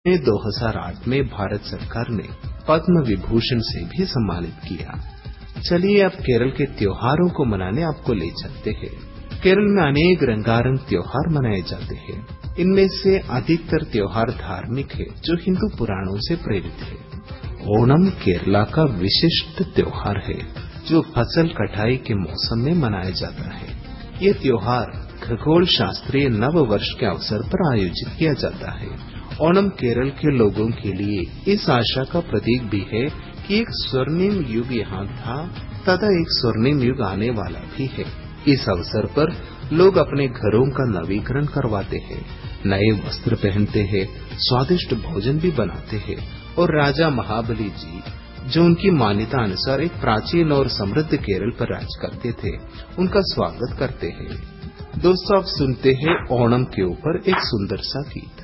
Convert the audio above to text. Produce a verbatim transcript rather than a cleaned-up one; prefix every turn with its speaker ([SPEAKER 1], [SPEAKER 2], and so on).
[SPEAKER 1] दो हज़ार आठ में भारत सरकार ने पद्म विभूषण से भी सम्मानित किया। चलिए अब केरल के त्योहारों को मनाने आपको ले चलते हैं। केरल में अनेक रंगारंग त्योहार मनाए जाते हैं। इनमें से अधिकतर त्योहार धार्मिक है, जो हिंदू पुराणों से प्रेरित है। ओणम केरला का विशिष्ट त्योहार है, जो फसल कटाई के मौसम में मनाया जाता है। ये त्योहार खगोल शास्त्रीय नव वर्ष के अवसर पर आयोजित किया जाता है। ओणम केरल के लोगों के लिए इस आशा का प्रतीक भी है कि एक स्वर्णिम युग यहाँ था तथा एक स्वर्णिम युग आने वाला भी है। इस अवसर पर लोग अपने घरों का नवीकरण करवाते हैं, नए वस्त्र पहनते हैं, स्वादिष्ट भोजन भी बनाते हैं और राजा महाबली जी, जो उनकी मान्यता अनुसार एक प्राचीन और समृद्ध केरल पर राज करते थे, उनका स्वागत करते हैं। दोस्तों, आप सुनते हैं ओणम के ऊपर एक सुंदर सा गीत।